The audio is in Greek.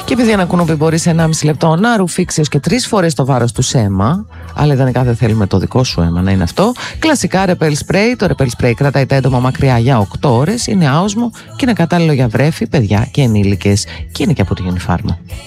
Και επειδή ένα κουνούπι μπορεί σε 1,5 λεπτό να ρουφήξει έως και 3 φορές το βάρος του σε αίμα, αλλά ιδανικά δεν θέλουμε το δικό σου αίμα να είναι αυτό, κλασικά Repel Spray. Το Repel Spray κρατάει τα έντομα μακριά για 8 ώρες, είναι άοσμο και είναι κατάλληλο για βρέφη, παιδιά και ενήλικες, και είναι και από τη Unifarma.